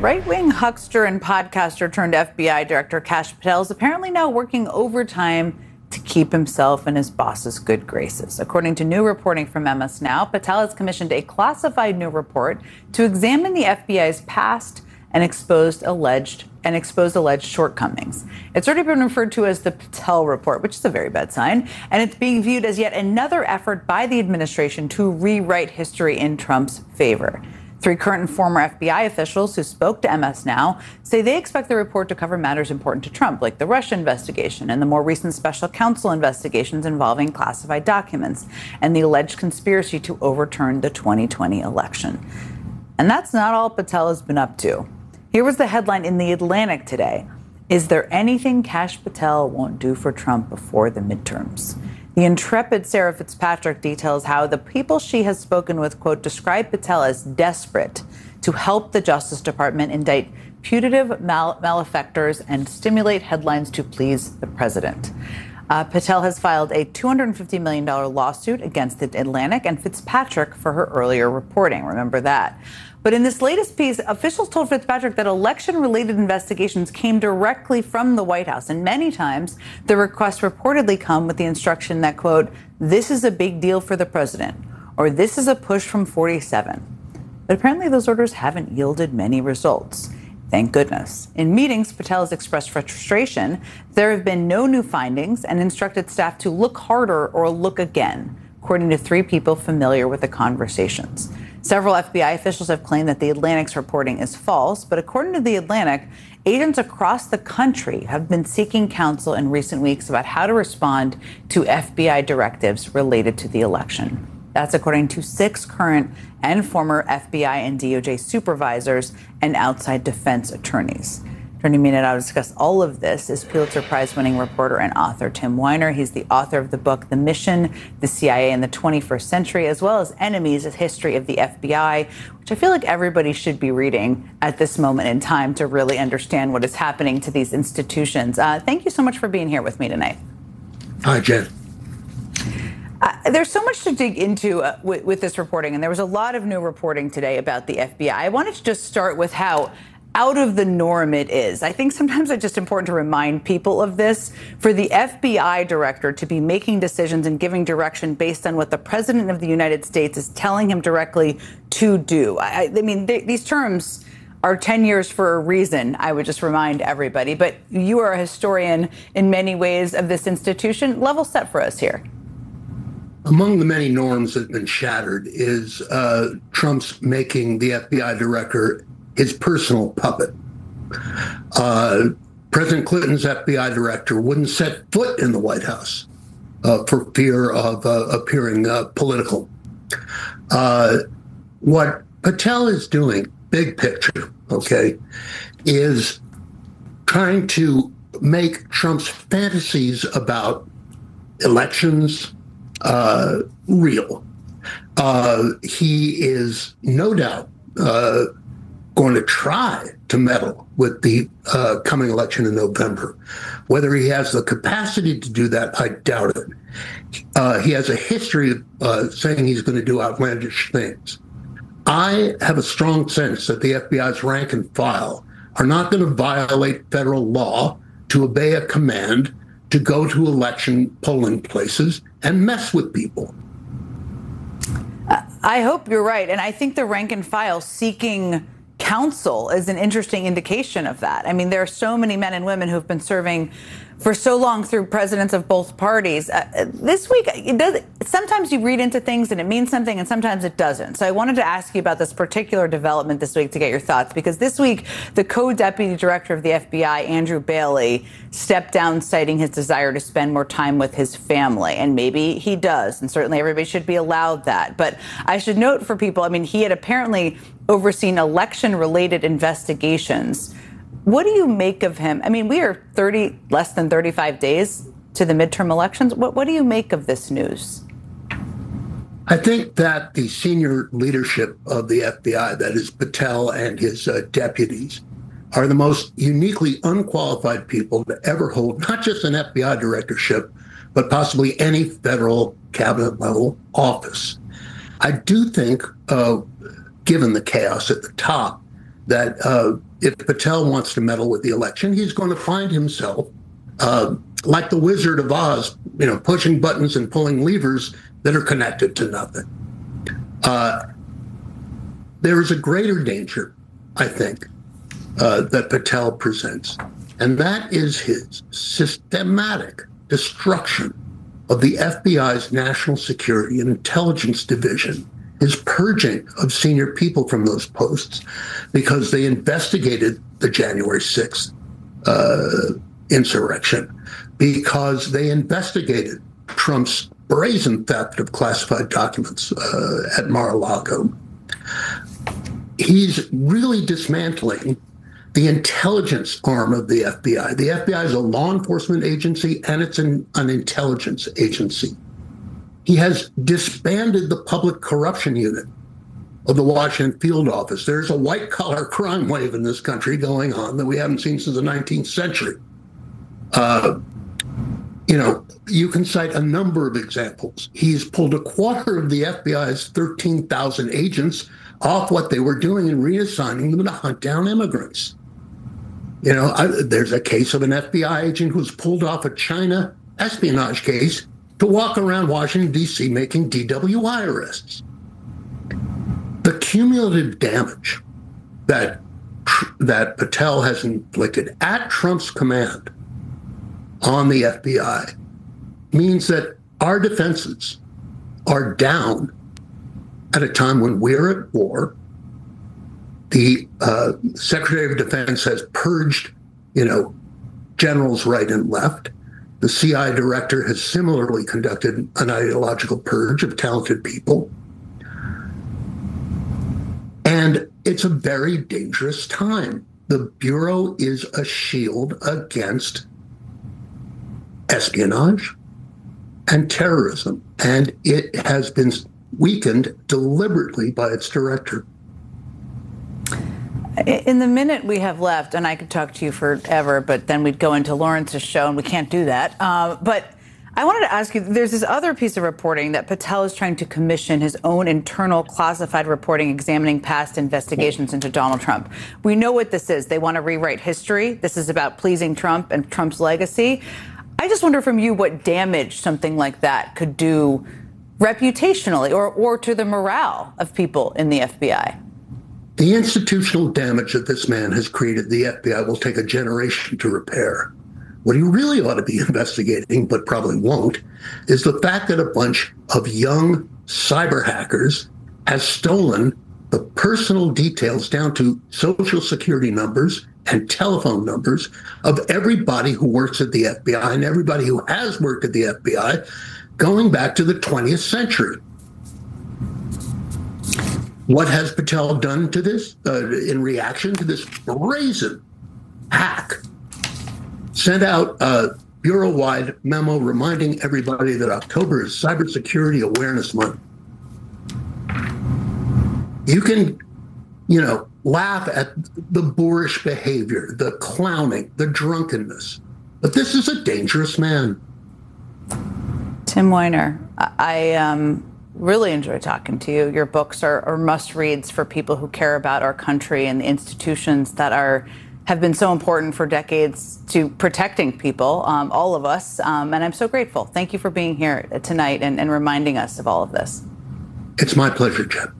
Right-wing huckster and podcaster turned FBI Director Kash Patel is apparently now working overtime to keep himself in his boss's good graces. According to new reporting from MS Now, Patel has commissioned a classified new report to examine the FBI's past and exposed alleged shortcomings. It's already been referred to as the Patel Report, which is a very bad sign, and it's being viewed as yet another effort by the administration to rewrite history in Trump's favor. 3 current and former FBI officials who spoke to MS Now say they expect the report to cover matters important to Trump, like the Russia investigation and the more recent special counsel investigations involving classified documents and the alleged conspiracy to overturn the 2020 election. And that's not all Patel has been up to. Here was the headline in The Atlantic today. Is there anything Kash Patel won't do for Trump before the midterms? The intrepid Sarah Fitzpatrick details how the people she has spoken with, quote, describe Patel as desperate to help the Justice Department indict putative malefactors and stimulate headlines to please the president. Patel has filed a $250 million lawsuit against The Atlantic and Fitzpatrick for her earlier reporting. Remember that. But in this latest piece, officials told Fitzpatrick that election-related investigations came directly from the White House. And many times, the requests reportedly come with the instruction that, quote, this is a big deal for the president, or this is a push from 47. But apparently those orders haven't yielded many results. Thank goodness. In meetings, Patel has expressed frustration. There have been no new findings and instructed staff to look harder or look again, according to 3 people familiar with the conversations. Several FBI officials have claimed that The Atlantic's reporting is false, but according to The Atlantic, agents across the country have been seeking counsel in recent weeks about how to respond to FBI directives related to the election. That's according to 6 current and former FBI and DOJ supervisors and outside defense attorneys. Joining me now to discuss all of this is Pulitzer Prize-winning reporter and author Tim Weiner. He's the author of the book, The Mission, the CIA in the 21st Century, as well as Enemies, A History of the FBI, which I feel like everybody should be reading at this moment in time to really understand what is happening to these institutions. Thank you so much for being here with me tonight. Hi, Jen. There's so much to dig into with this reporting, and there was a lot of new reporting today about the FBI. I wanted to just start with how out of the norm it is. I think sometimes it's just important to remind people of this. For the FBI director to be making decisions and giving direction based on what the president of the United States is telling him directly to do. I mean, these terms are 10 years for a reason, I would just remind everybody. But you are a historian in many ways of this institution. Level set for us here. Among the many norms that have been shattered is Trump's making the FBI director his personal puppet. President Clinton's FBI director wouldn't set foot in the White House for fear of appearing political. What Patel is doing, big picture, okay, is trying to make Trump's fantasies about elections real. He is no doubt going to try to meddle with the coming election in November. Whether he has the capacity to do that, I doubt it. He has a history of saying he's going to do outlandish things. I have a strong sense that the FBI's rank and file are not going to violate federal law to obey a command to go to election polling places and mess with people. I hope you're right. And I think the rank and file seeking counsel is an interesting indication of that. I mean, there are so many men and women who've been serving for so long through presidents of both parties. This week, sometimes you read into things and it means something and sometimes it doesn't. So I wanted to ask you about this particular development this week to get your thoughts, because this week, the co-deputy director of the FBI, Andrew Bailey, stepped down, citing his desire to spend more time with his family. And maybe he does, and certainly everybody should be allowed that. But I should note for people, I mean, he had apparently overseen election-related investigations. What do you make of him? I mean, we are less than 35 days to the midterm elections. What do you make of this news? I think that the senior leadership of the FBI, that is Patel and his deputies, are the most uniquely unqualified people to ever hold not just an FBI directorship, but possibly any federal cabinet level office. I do think, given the chaos at the top, that if Patel wants to meddle with the election, he's going to find himself like the Wizard of Oz, pushing buttons and pulling levers that are connected to nothing. There is a greater danger, I think, that Patel presents, and that is his systematic destruction of the FBI's National Security and Intelligence Division, his purging of senior people from those posts because they investigated the January 6th insurrection, because they investigated Trump's brazen theft of classified documents at Mar-a-Lago. He's really dismantling the intelligence arm of the FBI. The FBI is a law enforcement agency, and it's an intelligence agency. He has disbanded the public corruption unit of the Washington field office. There's a white-collar crime wave in this country going on that we haven't seen since the 19th century. You can cite a number of examples. He's pulled a quarter of the FBI's 13,000 agents off what they were doing and reassigning them to hunt down immigrants. There's a case of an FBI agent who was pulled off a China espionage case to walk around Washington, D.C. making DWI arrests. The cumulative damage that Patel has inflicted at Trump's command on the FBI means that our defenses are down at a time when we're at war. The Secretary of Defense has purged, generals right and left. The CI director has similarly conducted an ideological purge of talented people. And it's a very dangerous time. The Bureau is a shield against espionage and terrorism, and it has been weakened deliberately by its director. In the minute we have left, and I could talk to you forever, but then we'd go into Lawrence's show, and we can't do that. But I wanted to ask you, there's this other piece of reporting that Patel is trying to commission his own internal classified reporting examining past investigations into Donald Trump. We know what this is. They want to rewrite history. This is about pleasing Trump and Trump's legacy. I just wonder from you what damage something like that could do reputationally or to the morale of people in the FBI. The institutional damage that this man has created, the FBI will take a generation to repair. What he really ought to be investigating, but probably won't, is the fact that a bunch of young cyber hackers has stolen the personal details down to social security numbers and telephone numbers of everybody who works at the FBI and everybody who has worked at the FBI going back to the 20th century. What has Patel done to this in reaction to this brazen hack? Sent out a Bureau-wide memo reminding everybody that October is Cybersecurity Awareness Month. You can, laugh at the boorish behavior, the clowning, the drunkenness, but this is a dangerous man. Tim Weiner, I really enjoy talking to you. Your books are must-reads for people who care about our country and the institutions that have been so important for decades to protecting people, all of us, and I'm so grateful. Thank you for being here tonight and reminding us of all of this. It's my pleasure, Jeb.